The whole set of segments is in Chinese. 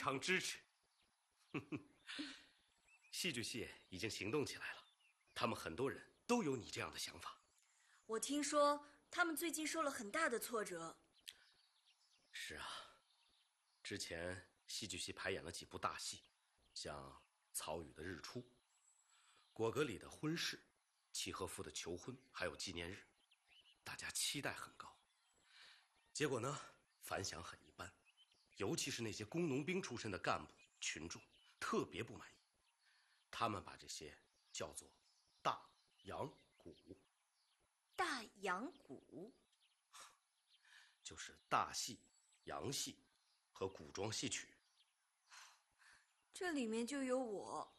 常支持。戏剧系已经行动起来了，他们很多人都有你这样的想法。 我听说他们最近受了很大的挫折。 是啊，之前戏剧系排演了几部大戏，像曹禺的《日出》，果戈里的《婚事》，契诃夫的《求婚》，还有纪念日，大家期待很高。结果呢，反响很一般，尤其是那些工农兵出身的干部群众特别不满意，他们把这些叫做大洋鼓。 大洋鼓就是大戏、洋戏和古装戏曲。 这里面就有我。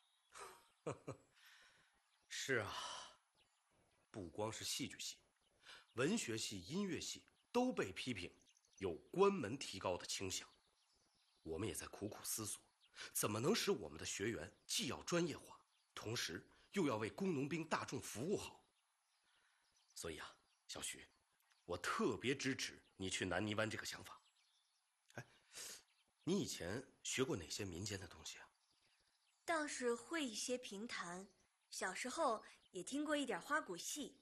是啊，不光是戏剧系，文学系、音乐系都被批评有关门提高的倾向。我们也在苦苦思索，怎么能使我们的学员既要专业化，同时又要为工农兵大众服务好。所以啊，小徐，我特别支持你去南泥湾这个想法。哎，你以前学过哪些民间的东西啊？ 倒是会一些评弹，小时候也听过一点花鼓戏。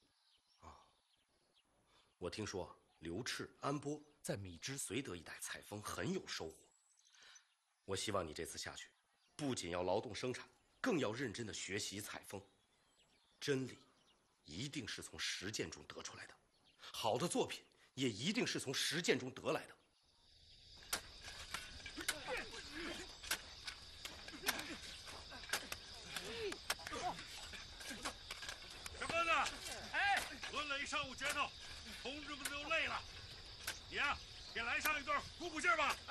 我听说刘炽、安波在米脂绥德一带采风很有收获。我希望你这次下去，不仅要劳动生产，更要认真的学习采风。真理一定是从实践中得出来的，好的作品也一定是从实践中得来的。 小哥子，哎，抡了一上午拳头，同志们都累了，你呀，也来上一段鼓鼓劲儿吧。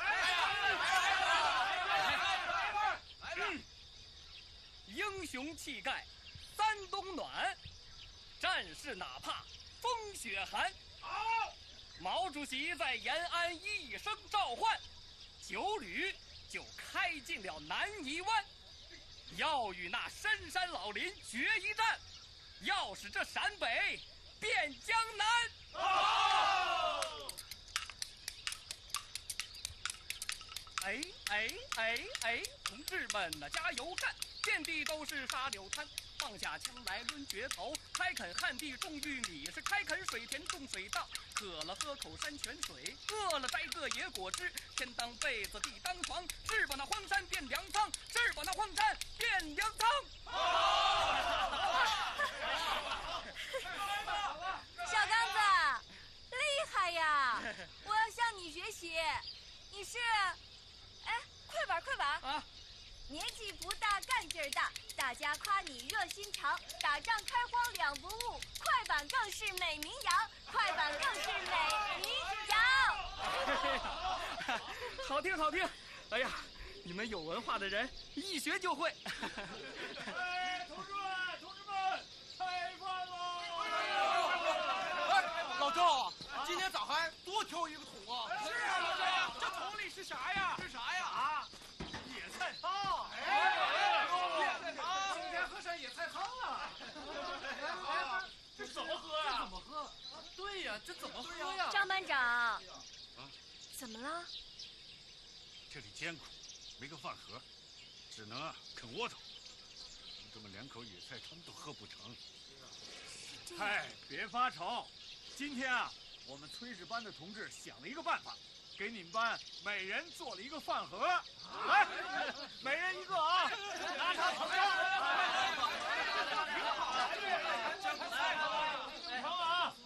英雄气概三冬暖，战士哪怕风雪寒。 好， 毛主席在延安一声召唤，9旅就开进了南泥湾，要与那深山老林决一战，要使这陕北变江南。 好！ 哎，同志们呐，加油干！遍地都是沙柳滩，放下枪来抡决头，开垦旱地种玉米，是开垦水田种水稻，渴了喝口山泉水，饿了摘个野果汁，天当被子地当床，是把那荒山变粮仓，是把那荒山变粮仓。 小刚子，厉害呀！我要向你学习。你是，哎，快板啊！ 年纪不大，干劲儿大，大家夸你热心肠，打仗开荒两不误，快板更是美名扬，快板更是美名扬。 好听好听！哎呀，你们有文化的人一学就会。 哎，同志们，开饭喽！ 哎，老赵，今天咋还多挑一个桶啊？ 是啊，老赵， 这桶里是啥呀？ 是啥呀？啊，野菜汤。 野菜汤， 今天喝上野菜汤了。这怎么喝呀？ 怎么喝？对呀，这怎么喝呀？ 张班长，怎么了？ 这里艰苦，没个饭盒，只能啃窝头。同志们连口野菜汤都喝不成。嗨，别发愁，今天啊，我们炊事班的同志想了一个办法，给你们班每人做了一个饭盒。来，每人一个啊！拿茶捧上。尝啊！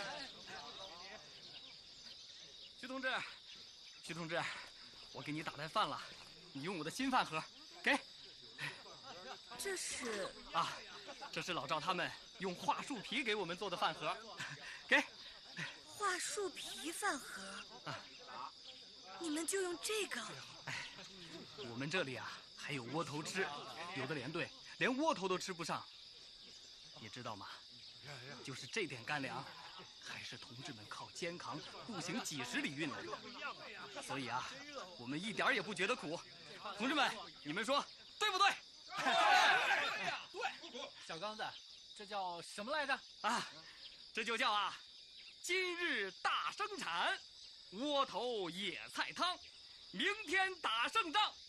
徐同志，我给你打带饭了，你用我的新饭盒，给。 这是啊，这是老赵他们用桦树皮给我们做的饭盒，给。 桦树皮饭盒啊，你们就用这个？ 我们这里啊还有窝头吃，有的连队连窝头都吃不上，你知道吗？就是这点干粮，还是同志们靠肩扛步行几十里运来的，所以啊，我们一点也不觉得苦。同志们，你们说对不对？ 对。小刚子，这叫什么来着？ 啊，这就叫啊，今日大生产，窝头野菜汤，明天打胜仗，